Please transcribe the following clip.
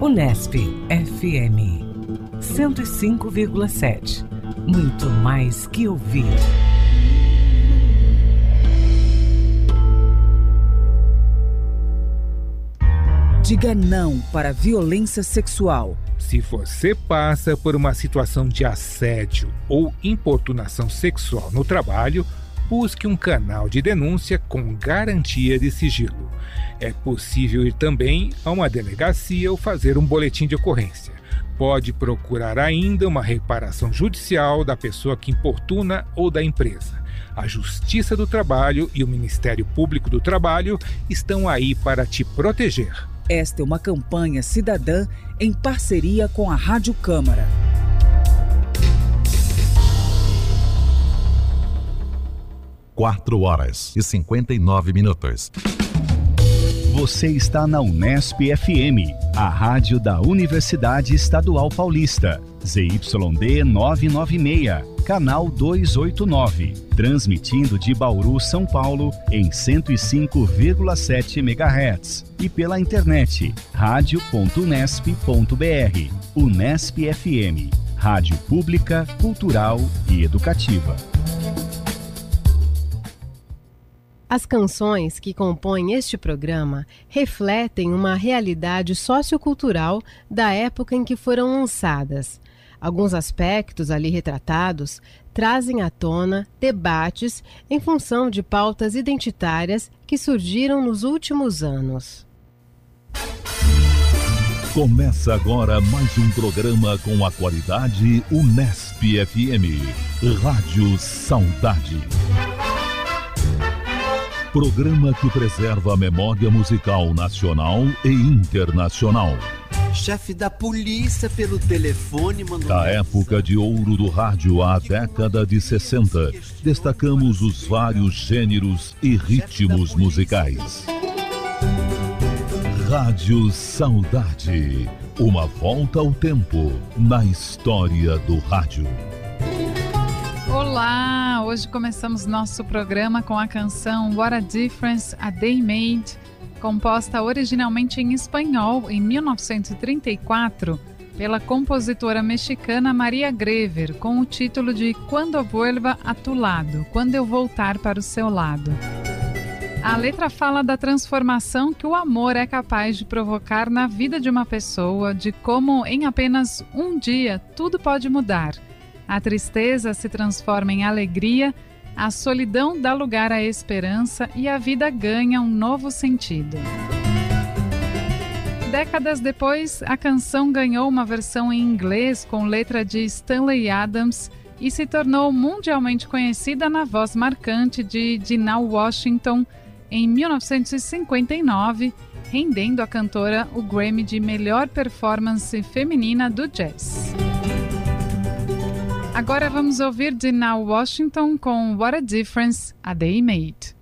Unesp FM 105,7. Muito mais que ouvir. Diga não para a violência sexual. Se você passa por uma situação de assédio ou importunação sexual no trabalho, busque um canal de denúncia com garantia de sigilo. É possível ir também a uma delegacia ou fazer um boletim de ocorrência. Pode procurar ainda uma reparação judicial da pessoa que importuna ou da empresa. A Justiça do Trabalho e o Ministério Público do Trabalho estão aí para te proteger. Esta é uma campanha cidadã em parceria com a Rádio Câmara. Quatro horas e 59 minutos. Você está na Unesp FM, a rádio da Universidade Estadual Paulista. ZYD 996, canal 289. Transmitindo de Bauru, São Paulo, em 105,7 MHz. E pela internet, radio.unesp.br. Unesp FM, rádio pública, cultural e educativa. As canções que compõem este programa refletem uma realidade sociocultural da época em que foram lançadas. Alguns aspectos ali retratados trazem à tona debates em função de pautas identitárias que surgiram nos últimos anos. Começa agora mais um programa com a qualidade Unesp FM. Rádio Saudade. Programa que preserva a memória musical nacional e internacional. Chefe da polícia pelo telefone mandou... Da época de ouro do rádio à década de 60, destacamos os vários gêneros e ritmos musicais. Rádio Saudade. Uma volta ao tempo na história do rádio. Olá! Hoje começamos nosso programa com a canção What a Difference a Day Made, composta originalmente em espanhol em 1934 pela compositora mexicana Maria Grever, com o título de Quando Vuelva a tu lado, Quando eu voltar para o seu lado. A letra fala da transformação que o amor é capaz de provocar na vida de uma pessoa, de como em apenas um dia tudo pode mudar. A tristeza se transforma em alegria, a solidão dá lugar à esperança e a vida ganha um novo sentido. Décadas depois, a canção ganhou uma versão em inglês com letra de Stanley Adams e se tornou mundialmente conhecida na voz marcante de Dinah Washington em 1959, rendendo à cantora o Grammy de melhor performance feminina do jazz. Agora vamos ouvir Dinah Washington com What a Difference a Day Made.